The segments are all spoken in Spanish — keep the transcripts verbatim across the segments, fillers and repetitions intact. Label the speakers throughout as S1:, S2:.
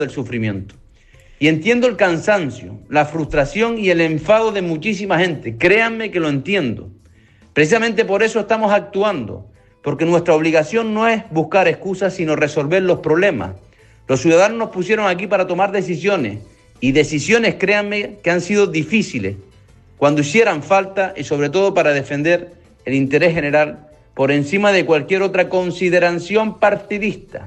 S1: del sufrimiento. Y entiendo el cansancio, la frustración y el enfado de muchísima gente. Créanme que lo entiendo. Precisamente por eso estamos actuando, porque nuestra obligación no es buscar excusas, sino resolver los problemas. Los ciudadanos nos pusieron aquí para tomar decisiones, y decisiones, créanme, que han sido difíciles, cuando hicieran falta, y sobre todo para defender el interés general por encima de cualquier otra consideración partidista.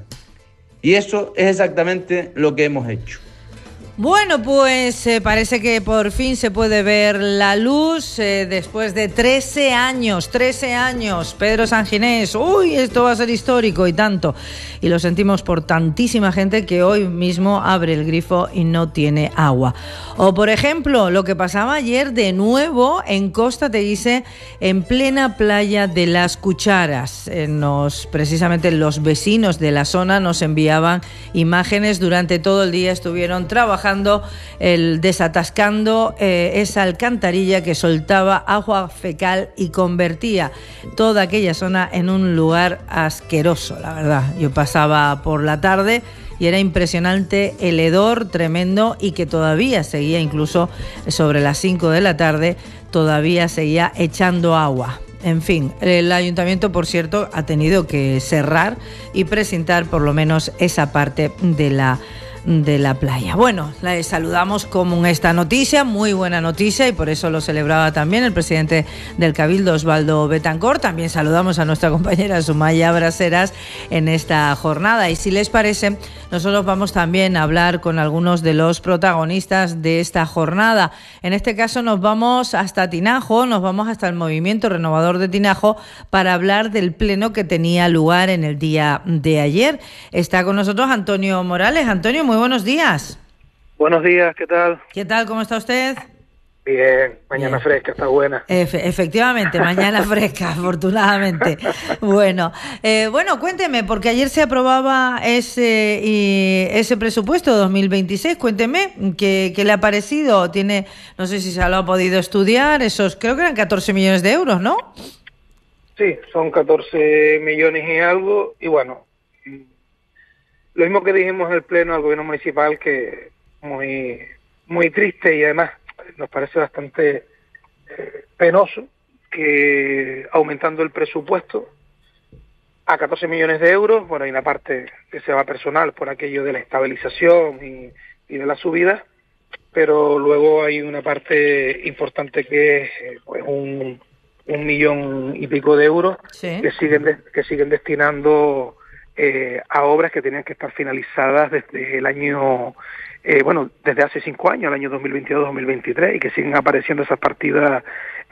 S1: Y eso es exactamente lo que hemos hecho.
S2: Bueno, pues eh, parece que por fin se puede ver la luz eh, después de trece años, trece años. Pedro Sanginés, uy, esto va a ser histórico y tanto. Y lo sentimos por tantísima gente que hoy mismo abre el grifo y no tiene agua. O, por ejemplo, lo que pasaba ayer de nuevo en Costa Teguise, en plena playa de Las Cucharas. Eh, nos, precisamente los vecinos de la zona nos enviaban imágenes. Durante todo el día estuvieron trabajando el desatascando eh, esa alcantarilla que soltaba agua fecal y convertía toda aquella zona en un lugar asqueroso, la verdad. Yo pasaba por la tarde y era impresionante el hedor tremendo, y que todavía seguía, incluso sobre las cinco de la tarde, todavía seguía echando agua. En fin, el ayuntamiento, por cierto, ha tenido que cerrar y precintar por lo menos esa parte de la de la playa. Bueno, la saludamos con esta noticia, muy buena noticia, y por eso lo celebraba también el presidente del Cabildo, Osvaldo Betancor. También saludamos a nuestra compañera Sumaya Braseras en esta jornada. Y si les parece, nosotros vamos también a hablar con algunos de los protagonistas de esta jornada. En este caso nos vamos hasta Tinajo, nos vamos hasta el Movimiento Renovador de Tinajo para hablar del pleno que tenía lugar en el día de ayer. Está con nosotros Antonio Morales. Antonio, muy Muy buenos días.
S3: Buenos días, ¿qué tal?
S2: ¿Qué tal? ¿Cómo está usted?
S3: Bien, mañana Bien. Fresca, está buena.
S2: Efe, efectivamente, mañana fresca, afortunadamente. Bueno, eh, bueno, cuénteme, porque ayer se aprobaba ese y ese presupuesto dos mil veintiséis. Cuénteme, ¿qué, qué le ha parecido? Tiene, no sé si se lo ha podido estudiar, esos, creo que eran catorce millones de euros, ¿no?
S3: Sí, son catorce millones y algo, y bueno, lo mismo que dijimos en el pleno al gobierno municipal, que muy muy triste, y además nos parece bastante eh, penoso que aumentando el presupuesto a catorce millones de euros, bueno, hay una parte que se va personal por aquello de la estabilización y, y de la subida, pero luego hay una parte importante que es eh, pues un, un millón y pico de euros sí. que siguen de, que siguen destinando Eh, a obras que tenían que estar finalizadas desde el año, eh, bueno, desde hace cinco años, el año dos mil veintidós dos mil veintitrés, y que siguen apareciendo esas partidas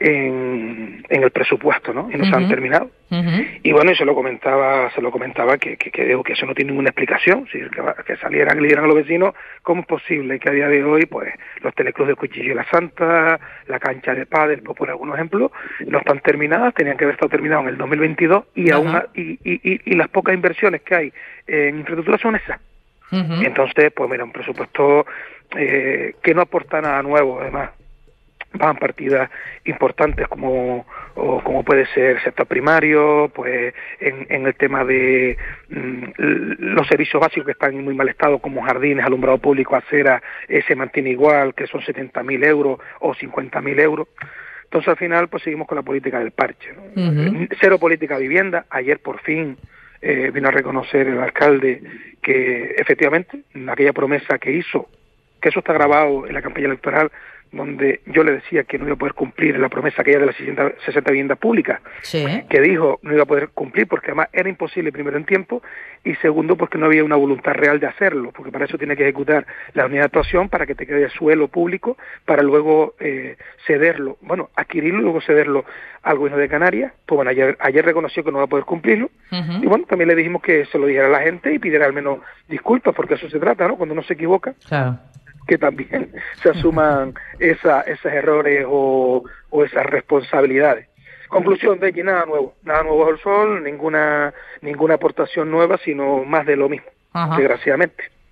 S3: en, en el presupuesto, ¿no? Y no uh-huh. se han terminado. Uh-huh. Y bueno, y se lo comentaba, se lo comentaba que, que, que, que eso no tiene ninguna explicación, ¿sí? que, que salieran y le dieran a los vecinos cómo es posible que a día de hoy, pues, los teleclubs de Cuchillo y la Santa, la cancha de pádel, por poner algunos ejemplos, no están terminadas, tenían que haber estado terminadas en el dos mil veintidós, y uh-huh. aún y, y, y, y las pocas inversiones que hay en infraestructura son esas. Uh-huh. Entonces, pues mira, un presupuesto eh, que no aporta nada nuevo, además. Van partidas importantes como o como puede ser el sector primario, pues en, en el tema de mm, los servicios básicos que están en muy mal estado, como jardines, alumbrado público, acera, eh, se mantiene igual, que son setenta mil euros o cincuenta mil euros. Entonces al final pues seguimos con la política del parche, ¿no? Uh-huh. Cero política de vivienda. Ayer por fin eh, vino a reconocer el alcalde que efectivamente aquella promesa que hizo, que eso está grabado en la campaña electoral, donde yo le decía que no iba a poder cumplir la promesa aquella de las sesenta viviendas públicas, sí. que dijo no iba a poder cumplir porque además era imposible, primero en tiempo, y segundo porque no había una voluntad real de hacerlo, porque para eso tiene que ejecutar la unidad de actuación para que te quede suelo público, para luego eh, cederlo, bueno, adquirirlo y luego cederlo al gobierno de Canarias. Pues bueno, ayer, ayer reconoció que no va a poder cumplirlo, uh-huh. y bueno, también le dijimos que se lo dijera a la gente y pidiera al menos disculpas, porque eso se trata, ¿no? Cuando uno se equivoca. Claro. Que también se asuman esa, esos errores o, o esas responsabilidades. Conclusión de que nada nuevo, nada nuevo bajo el sol, ninguna ninguna aportación nueva, sino más de lo mismo, Ajá. desgraciadamente.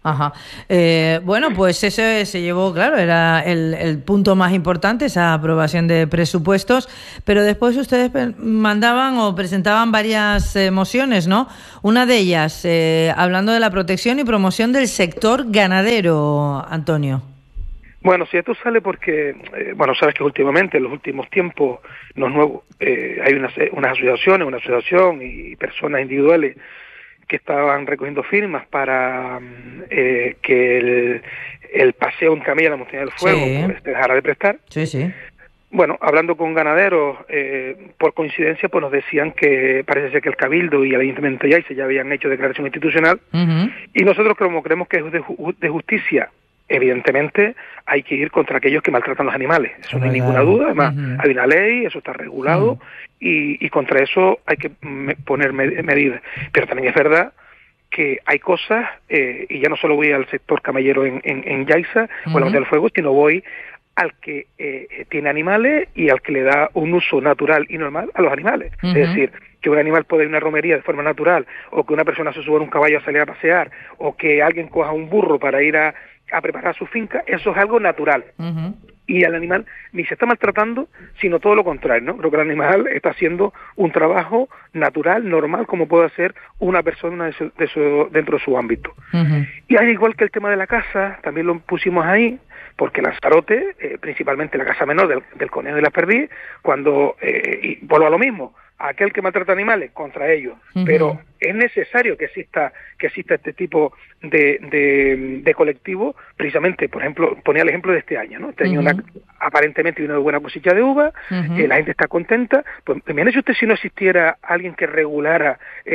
S2: Ajá. Eh, bueno, pues ese se llevó, claro, era el, el punto más importante, esa aprobación de presupuestos, pero después ustedes mandaban o presentaban varias eh, mociones, ¿no? Una de ellas, eh, hablando de la protección y promoción del sector ganadero, Antonio.
S3: Bueno, si esto sale porque, eh, bueno, sabes que últimamente, en los últimos tiempos, los nuevos, eh, hay unas, unas asociaciones, una asociación y personas individuales que estaban recogiendo firmas para eh, que el, el paseo en camilla a la Montaña del Fuego
S2: sí.
S3: pues, se dejara de prestar.
S2: Sí, sí.
S3: Bueno, hablando con ganaderos, eh, por coincidencia, pues nos decían que parece ser que el Cabildo y el Ayuntamiento de Yaiza ya habían hecho declaración institucional, uh-huh. y nosotros como creemos que es de, de justicia, evidentemente hay que ir contra aquellos que maltratan los animales, eso no hay ninguna duda, además uh-huh. hay una ley, eso está regulado, uh-huh. y, y contra eso hay que me, poner med- medidas, pero también es verdad que hay cosas, eh, y ya no solo voy al sector camallero en, en, en Yaiza, uh-huh. o en la Montaña del Fuego, sino voy al que eh, tiene animales y al que le da un uso natural y normal a los animales. Uh-huh. Es decir, que un animal puede ir a una romería de forma natural, o que una persona se suba a un caballo a salir a pasear, o que alguien coja un burro para ir a, a preparar su finca, eso es algo natural. Uh-huh. Y al animal ni se está maltratando, sino todo lo contrario, ¿no? Creo que el animal está haciendo un trabajo natural, normal, como puede hacer una persona de su, de su, dentro de su ámbito. Uh-huh. Y al igual que el tema de la caza, también lo pusimos ahí, porque Lanzarote, eh, principalmente la caza menor del, del conejo y la perdiz, cuando, eh, y vuelvo a lo mismo, aquel que maltrata animales contra ellos, uh-huh. pero es necesario que exista que exista este tipo de, de, de colectivo, precisamente, por ejemplo, ponía el ejemplo de este año, ¿no? Este uh-huh. año una, aparentemente una buena cosecha de uva, uh-huh. eh, la gente está contenta, pues imagínese usted si no existiera alguien que regulara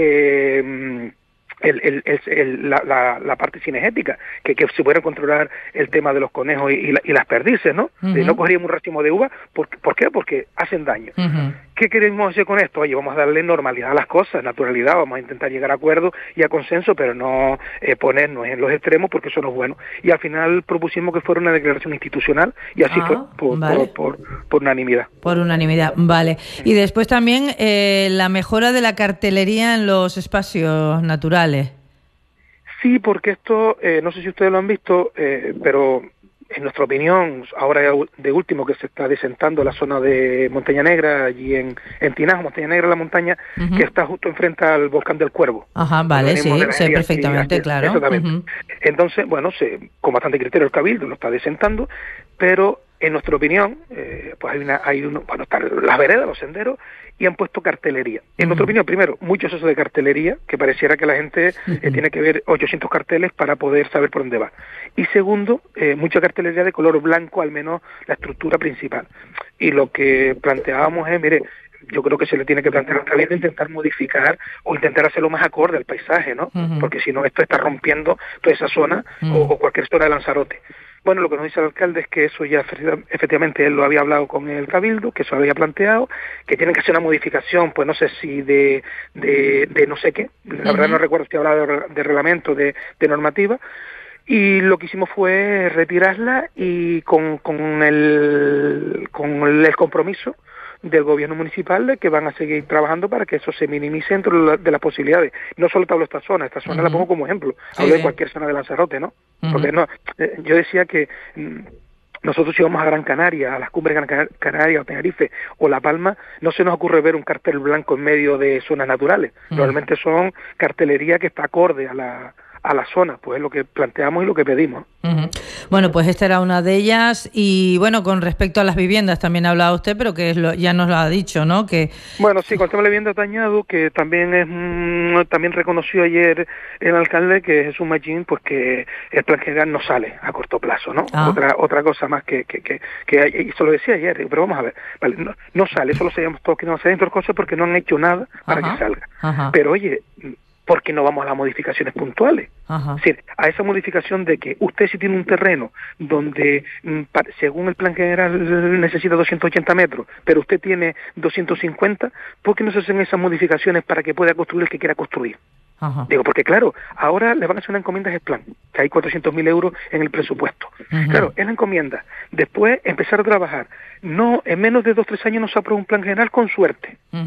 S3: eh, El, el, el, el, la, la, la parte cinegética, que, que se pudiera controlar el tema de los conejos y, y, la, y las perdices, ¿no? Uh-huh. Eh, no cogeríamos un racimo de uva, ¿por, ¿por qué? Porque hacen daño. Uh-huh. ¿Qué queremos hacer con esto? Oye, vamos a darle normalidad a las cosas, naturalidad, vamos a intentar llegar a acuerdos y a consenso, pero no eh, ponernos en los extremos porque eso no es bueno. Y al final propusimos que fuera una declaración institucional y así ah, fue por, vale. por, por, por unanimidad.
S2: Por unanimidad, vale. Y después también eh, la mejora de la cartelería en los espacios naturales.
S3: Sí, porque esto, eh, no sé si ustedes lo han visto, eh, pero en nuestra opinión, ahora de último que se está desentando la zona de Montaña Negra, allí en, en Tinajo, Montaña Negra, la montaña, uh-huh. que está justo enfrente al volcán del Cuervo.
S2: Ajá, vale, sí, sé perfectamente, aquí, claro.
S3: Exactamente. Uh-huh. Entonces, bueno, se, con bastante criterio el Cabildo lo está desentando, pero en nuestra opinión, eh, pues hay una, hay uno, bueno, están las veredas, los senderos, y han puesto cartelería. En uh-huh. nuestra opinión, primero, mucho eso de cartelería, que pareciera que la gente uh-huh. eh, tiene que ver ochocientos carteles para poder saber por dónde va. Y segundo, eh, mucha cartelería de color blanco, al menos la estructura principal. Y lo que planteábamos es, mire, yo creo que se le tiene que plantear otra vez de intentar modificar o intentar hacerlo más acorde al paisaje, ¿no? Uh-huh. Porque si no, esto está rompiendo toda esa zona uh-huh. o, o cualquier zona de Lanzarote. Bueno, lo que nos dice el alcalde es que eso ya efectivamente él lo había hablado con el Cabildo, que eso había planteado, que tienen que hacer una modificación, pues no sé si de de, de no sé qué, la uh-huh. verdad no recuerdo si hablaba de, de reglamento, de, de normativa, y lo que hicimos fue retirarla y con, con, el, con el compromiso del gobierno municipal de que van a seguir trabajando para que eso se minimice dentro de, la, de las posibilidades. No solo te hablo de esta zona, esta zona uh-huh. la pongo como ejemplo, sí, hablo de cualquier zona de Lanzarote, ¿no? Uh-huh. Porque no, eh, yo decía que mm, nosotros si vamos a Gran Canaria, a las cumbres de Gran Canaria o Tenerife o La Palma, no se nos ocurre ver un cartel blanco en medio de zonas naturales. Uh-huh. Normalmente son cartelería que está acorde a la a la zona, pues es lo que planteamos y lo que pedimos.
S2: Uh-huh. Bueno, pues esta era una de ellas, y bueno, con respecto a las viviendas también hablaba usted, pero que es lo, ya nos lo ha dicho, ¿no? Que
S3: bueno, sí, con el tema de la vivienda dañado, que también es mmm, también reconoció ayer el alcalde que Jesús Machín, pues que el plan general no sale a corto plazo, ¿no? Ah. Otra otra cosa más que que, que, que y eso lo decía ayer, pero vamos a ver, vale, no, no sale, eso lo sabíamos todos que no sale dentro de cosas porque no han hecho nada para Ajá. que salga. Ajá. Pero oye, ¿por qué no vamos a las modificaciones puntuales? Ajá. Es decir, a esa modificación de que usted si tiene un terreno donde, según el plan general, necesita doscientos ochenta metros, pero usted tiene doscientos cincuenta, ¿por qué no se hacen esas modificaciones para que pueda construir el que quiera construir? Ajá. Digo, porque claro, ahora le van a hacer una encomienda de plan, que hay cuatrocientos mil euros en el presupuesto. Uh-huh. Claro, es la encomienda. Después empezar a trabajar. No, en menos de dos o tres años no se aprueba un plan general con suerte. Uh-huh.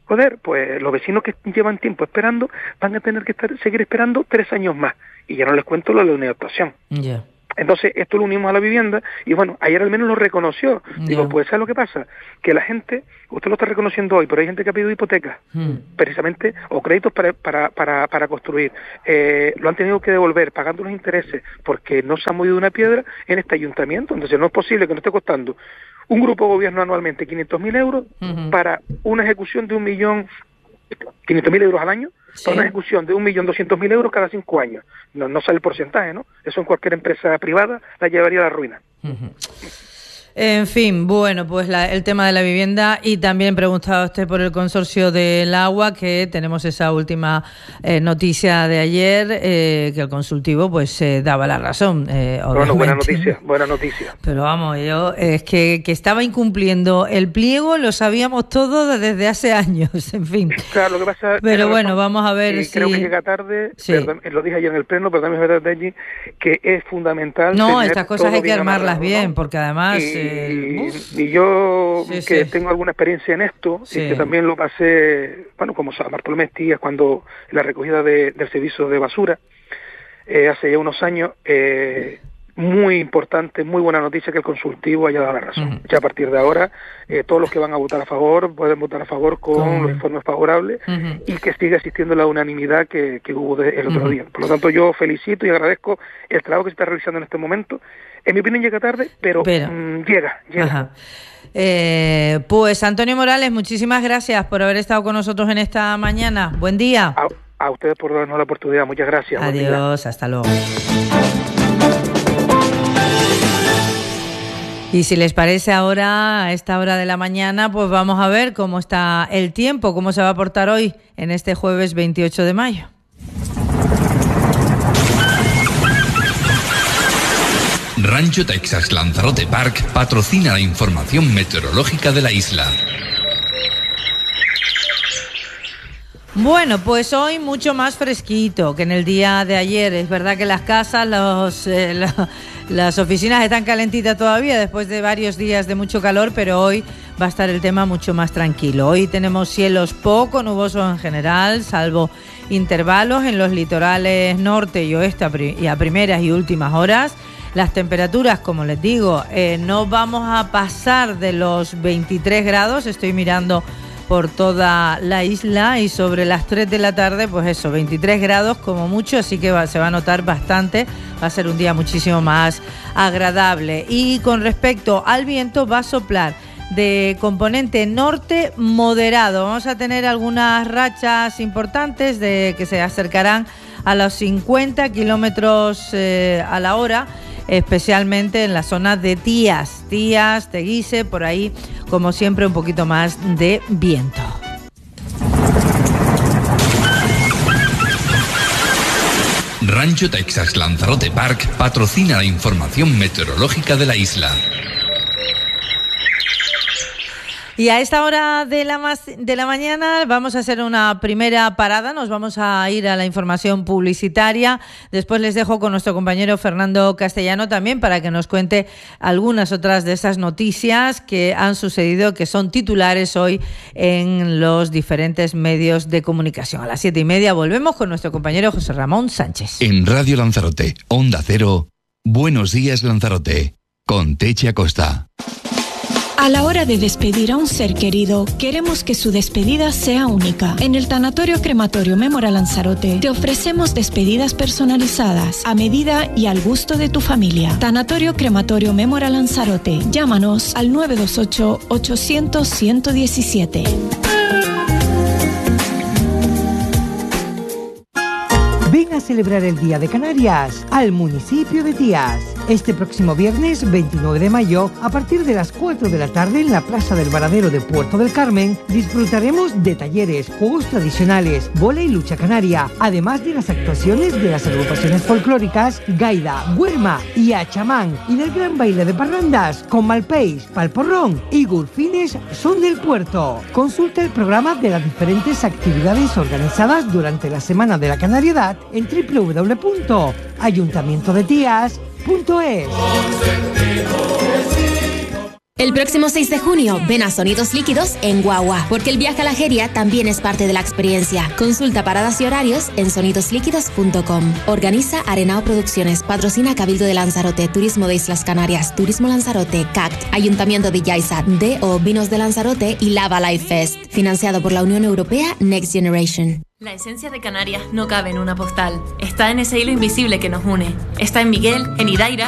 S3: joder, pues los vecinos que llevan tiempo esperando van a tener que estar, seguir esperando tres años más. Y ya no les cuento lo de la unidad de actuación.
S2: Yeah.
S3: Entonces, esto lo unimos a la vivienda y bueno, ayer al menos lo reconoció.
S2: Yeah.
S3: Digo, pues ¿sabes lo que pasa? Que la gente, usted lo está reconociendo hoy, pero hay gente que ha pedido hipotecas, mm. precisamente, o créditos para para para, para construir. Eh, lo han tenido que devolver pagando los intereses porque no se ha movido una piedra en este ayuntamiento. Entonces, no es posible que no esté costando un grupo de gobierno anualmente quinientos mil euros uh-huh. para una ejecución de un millón, quinientos mil euros al año, sí. para una ejecución de un millón doscientos mil euros cada cinco años. No, no sale el porcentaje, ¿no? Eso en cualquier empresa privada la llevaría a la ruina.
S2: Uh-huh. En fin, bueno, pues la, el tema de la vivienda y también preguntaba usted por el consorcio del agua, que tenemos esa última eh, noticia de ayer, eh, que el consultivo pues eh, daba la razón. Eh,
S3: bueno, buena noticia, buena noticia.
S2: Pero vamos, yo es que, que estaba incumpliendo el pliego, lo sabíamos todos desde hace años, en fin.
S3: Claro, lo que pasa.
S2: Pero bueno, vamos a ver
S3: eh,
S2: si...
S3: Creo que llega tarde, sí. Perdón, lo dije ayer en el pleno, pero también es verdad, allí, que es fundamental.
S2: No, estas cosas hay que armarlas amarrado, bien, ¿no? Porque además...
S3: Y... Y, y yo, sí, que sí. tengo alguna experiencia en esto, sí. y que también lo pasé, bueno, como San Bartolomé Tías, cuando la recogida de, del servicio de basura, eh, hace ya unos años, eh, muy importante, muy buena noticia que el consultivo haya dado la razón. Uh-huh. Ya a partir de ahora, eh, todos los que van a votar a favor, pueden votar a favor con uh-huh. los informes favorables, uh-huh. y que siga existiendo la unanimidad que, que hubo de, el otro uh-huh. día. Por lo tanto, yo felicito y agradezco el trabajo que se está realizando en este momento. En mi opinión llega tarde, pero, pero mmm, llega, llega.
S2: Ajá. Eh, pues Antonio Morales, muchísimas gracias por haber estado con nosotros en esta mañana. Buen día.
S3: A, a ustedes por darnos la oportunidad. Muchas gracias.
S2: Adiós, hasta luego. Y si les parece ahora, a esta hora de la mañana, pues vamos a ver cómo está el tiempo, cómo se va a portar hoy en este jueves veintiocho de mayo.
S4: Rancho Texas Lanzarote Park patrocina la información meteorológica de la isla.
S2: Bueno, pues hoy mucho más fresquito que en el día de ayer. Es verdad que las casas, los, eh, la, las oficinas están calentitas todavía después de varios días de mucho calor, pero hoy va a estar el tema mucho más tranquilo. Hoy tenemos cielos poco nubosos en general, salvo intervalos en los litorales norte y oeste y a primeras y últimas horas. Las temperaturas, como les digo, eh, no vamos a pasar de los veintitrés grados. Estoy mirando por toda la isla y sobre las tres de la tarde, pues eso, veintitrés grados como mucho, así que va, se va a notar bastante. Va a ser un día muchísimo más agradable. Y con respecto al viento, va a soplar de componente norte moderado. Vamos a tener algunas rachas importantes de que se acercarán a los cincuenta kilómetros eh, a la hora, especialmente en la zona de Tías, Tías, Teguise, por ahí, como siempre, un poquito más de viento.
S4: Rancho Texas Lanzarote Park patrocina la información meteorológica de la isla.
S2: Y a esta hora de la, mas- de la mañana vamos a hacer una primera parada, nos vamos a ir a la información publicitaria. Después les dejo con nuestro compañero Fernando Castellano también para que nos cuente algunas otras de esas noticias que han sucedido, que son titulares hoy en los diferentes medios de comunicación. A las siete y media volvemos con nuestro compañero José Ramón Sánchez.
S4: En Radio Lanzarote, Onda Cero, Buenos Días Lanzarote, con Teche Acosta.
S5: A la hora de despedir a un ser querido, queremos que su despedida sea única. En el Tanatorio Crematorio Memorial Lanzarote te ofrecemos despedidas personalizadas, a medida y al gusto de tu familia. Tanatorio Crematorio Memorial Lanzarote. Llámanos al nueve dos ocho, ochocientos, ciento diecisiete.
S6: Ven a celebrar el Día de Canarias al municipio de Tías. Este próximo viernes veintinueve de mayo, a partir de las cuatro de la tarde en la Plaza del Varadero de Puerto del Carmen, disfrutaremos de talleres, juegos tradicionales, bola y lucha canaria, además de las actuaciones de las agrupaciones folclóricas Gaida, Huerma y Achamán, y del gran baile de parrandas con Malpeix, Palporrón y Gurfines Son del Puerto. Consulta el programa de las diferentes actividades organizadas durante la Semana de la Canariedad en doble u doble u doble u punto ayuntamiento de tías punto es.
S7: El próximo seis de junio, ven a Sonidos Líquidos en Guagua, porque el viaje a la Jeria también es parte de la experiencia. Consulta paradas y horarios en sonidos líquidos punto com. Organiza Arenao Producciones, patrocina Cabildo de Lanzarote, Turismo de Islas Canarias, Turismo Lanzarote, C A C T, Ayuntamiento de Yaiza, D O Vinos de Lanzarote y Lava Life Fest. Financiado por la Unión Europea Next Generation.
S8: La esencia de Canarias no cabe en una postal. Está en ese hilo invisible que nos une. Está en Miguel, en Idaira